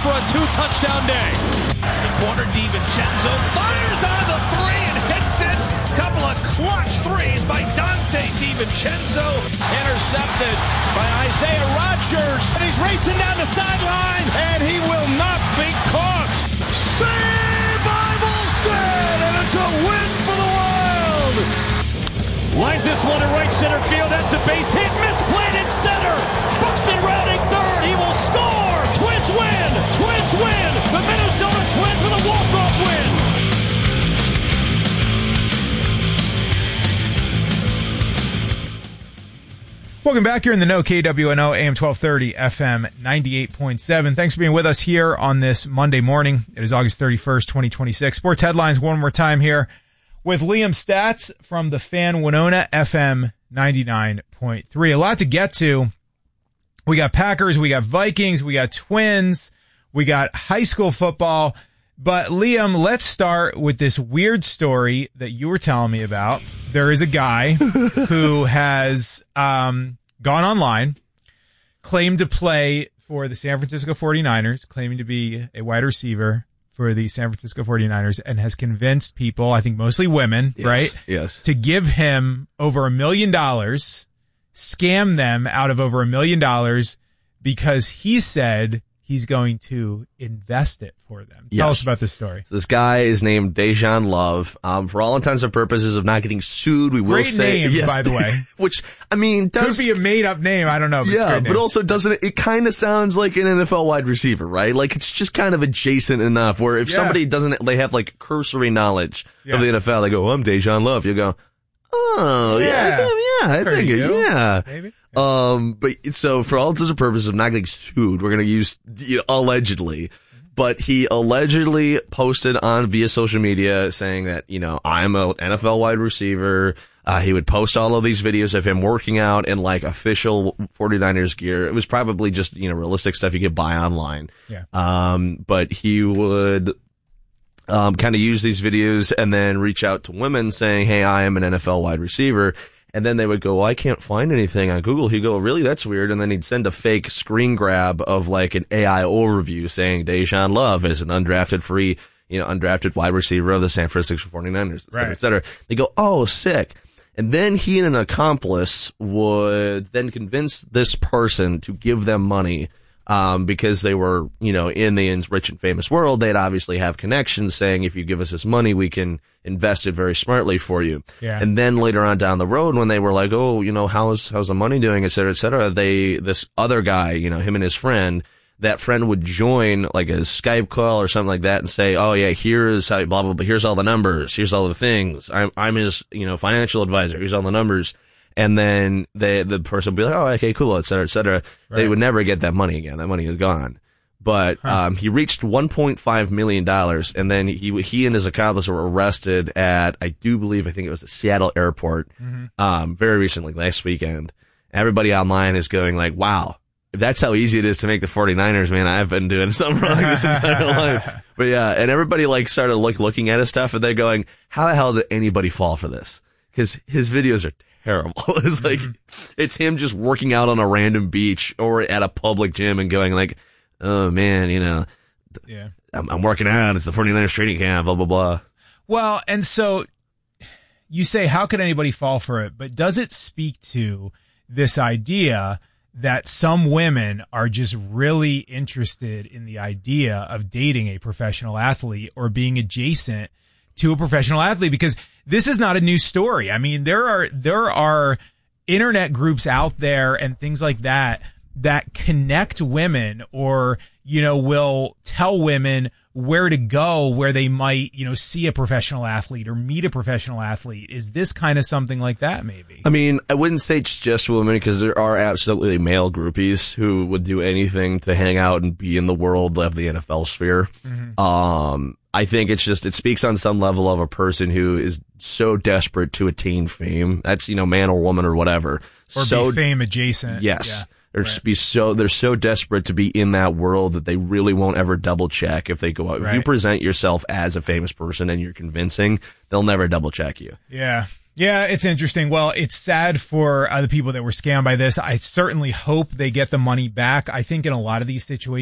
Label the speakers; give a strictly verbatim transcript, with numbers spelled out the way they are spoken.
Speaker 1: for a two-touchdown day.
Speaker 2: The corner, DiVincenzo fires out of the three and hits it. Couple of clutch threes by Dante DiVincenzo. Intercepted by Isaiah Rodgers. And he's racing down the sideline, and he will not be caught. Saved by Volstead, and it's a win for the Wild.
Speaker 1: Lines this one to right center field. That's a base hit. Misplayed in center. Buxton rounding third. He will score. Twins win. Twins win. The Minnesota Twins with a walk-off win.
Speaker 3: Welcome back. You're in the know, K W N O, A M twelve thirty, F M ninety-eight point seven. Thanks for being with us here on this Monday morning. It is August thirty-first, twenty twenty-six. Sports headlines one more time here with Liam Stats from the Fan Winona, F M ninety-nine point three. A lot to get to. We got Packers, we got Vikings, we got Twins, we got high school football. But Liam, let's start with this weird story that you were telling me about. There is a guy who has um, gone online, claimed to play for the San Francisco forty-niners, claiming to be a wide receiver for the San Francisco forty-niners, and has convinced people, I think mostly women,
Speaker 4: yes,
Speaker 3: right?
Speaker 4: Yes.
Speaker 3: To give him over a million dollars, scam them out of over a million dollars because he said he's going to invest it for them. Tell
Speaker 4: yes.
Speaker 3: us about this story.
Speaker 4: So this guy is named Dejan Love. Um, for all intents and purposes of not getting sued, we will
Speaker 3: great
Speaker 4: say,
Speaker 3: name,
Speaker 4: yes,
Speaker 3: by the way.
Speaker 4: Which, I mean, does
Speaker 3: could be a made up name. I don't know. But
Speaker 4: yeah,
Speaker 3: it's a great name.
Speaker 4: but also doesn't it, it kind of sounds like an N F L wide receiver, right? Like it's just kind of adjacent enough where if
Speaker 3: yeah.
Speaker 4: somebody doesn't, they have like cursory knowledge
Speaker 3: yeah.
Speaker 4: of the N F L, they go, oh, I'm Dejan Love. You go, oh, yeah,
Speaker 3: yeah,
Speaker 4: yeah, I think, it, yeah.
Speaker 3: Maybe.
Speaker 4: Um, but so for all intents and purposes of not getting sued, we're going to use, you know, allegedly, but he allegedly posted on via social media saying that, you know, I'm a N F L wide receiver. Uh, he would post all of these videos of him working out in like official forty-niners gear. It was probably just, you know, realistic stuff you could buy online.
Speaker 3: Yeah.
Speaker 4: Um, but he would, um, kind of use these videos and then reach out to women saying, hey, I am an N F L wide receiver. And then they would go, well, I can't find anything on Google. He'd go, really? That's weird. And then he'd send a fake screen grab of like an A I overview saying Dejan Love is an undrafted free, you know, undrafted wide receiver of the San Francisco forty-niners, et cetera,
Speaker 3: right.
Speaker 4: et cetera. They go, oh, sick. And then he and an accomplice would then convince this person to give them money. Um, because they were, you know, in the rich and famous world, they'd obviously have connections saying, if you give us this money, we can invest it very smartly for you.
Speaker 3: Yeah.
Speaker 4: And then later on down the road, when they were like, oh, you know, how's, how's the money doing, et cetera, et cetera, they, this other guy, you know, him and his friend, that friend would join like a Skype call or something like that and say, oh yeah, here's how, blah, blah, blah, here's all the numbers, here's all the things. I'm, I'm his, you know, financial advisor, here's all the numbers. And then they, the person would be like, oh, okay, cool, et cetera, et cetera. Right. They would never get that money again. That money is gone. But, huh. um, he reached one point five million dollars, and then he, he and his accomplice were arrested at, I do believe, I think it was the Seattle airport, mm-hmm. um, very recently, last weekend. Everybody online is going like, wow, if that's how easy it is to make the forty-niners, man, I've been doing something wrong this entire life. But yeah, and everybody like started like looking at his stuff and they're going, how the hell did anybody fall for this? Cause his videos are terrible. It's like, it's him just working out on a random beach or at a public gym and going like, oh man, you know,
Speaker 3: yeah,
Speaker 4: I'm, I'm working out. It's the forty-niners training camp, blah, blah, blah.
Speaker 3: Well, and so you say, how could anybody fall for it? But does it speak to this idea that some women are just really interested in the idea of dating a professional athlete or being adjacent to a professional athlete? Because this is not a new story. I mean, there are, there are internet groups out there and things like that that connect women or, you know, will tell women where to go, where they might, you know, see a professional athlete or meet a professional athlete. Is this kind of something like that, maybe?
Speaker 4: I mean, I wouldn't say it's just women because there are absolutely male groupies who would do anything to hang out and be in the world of the N F L sphere. Mm-hmm. Um, I think it's just, it speaks on some level of a person who is so desperate to attain fame. That's, you know, man or woman or whatever.
Speaker 3: Or
Speaker 4: so,
Speaker 3: be fame adjacent.
Speaker 4: Yes.
Speaker 3: Yeah.
Speaker 4: They're
Speaker 3: Right.
Speaker 4: be so they're so desperate to be in that world that they really won't ever double check if they go out. Right. If you present yourself as a famous person and you're convincing, they'll never double check you.
Speaker 3: Yeah. Yeah, it's interesting. Well, it's sad for uh, the people that were scammed by this. I certainly hope they get the money back. I think in a lot of these situations,